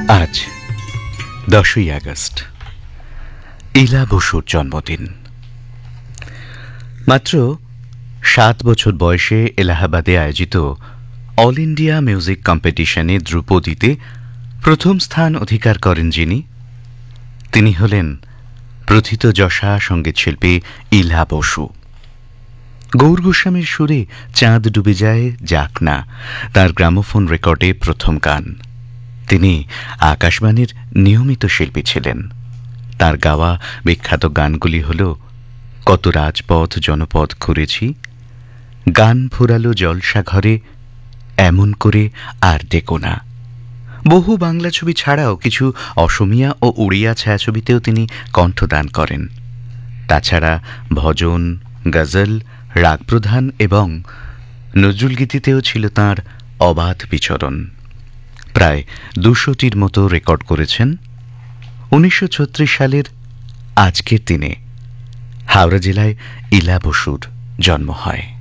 আজ 10ই আগস্ট ইলা বসুর জন্মদিন। মাত্র 7 বছর বয়সে এলাহাবাদে আয়োজিত অল ইন্ডিয়া মিউজিক কম্পিটিশনে ধ্রুপদীতে প্রথম স্থান অধিকার করেন যিনি, তিনি হলেন প্রথিতযশা সঙ্গীতশিল্পী ইলা বসু। গৌর গোস্বামীর সুরে চাঁদ ডুবে যায় যাক না তার গ্রামোফোন রেকর্ডে প্রথম গান। তিনি আকাশবাণীর নিয়মিত শিল্পী ছিলেন। তার গাওয়া বিখ্যাত গানগুলি হল কত রাজপথ জনপদ ঘুরেছি, গান ফুরালো জলসাঘরে, এমন করে আর ডেকো না। বহু বাংলা ছবি ছাড়াও কিছু অসমীয়া ও উড়িয়া ছায়াছবিতেও তিনি কণ্ঠদান করেন। তাছাড়া ভজন, গজল, রাগপ্রধান এবং নজরুলগীতিতেও ছিল তাঁর অবাধ বিচরণ। প্রায় 200টির মতো রেকর্ড করেছেন। 1936 সালের আজকের দিনে হাওড়া জেলায় ইলা বসুর জন্ম হয়।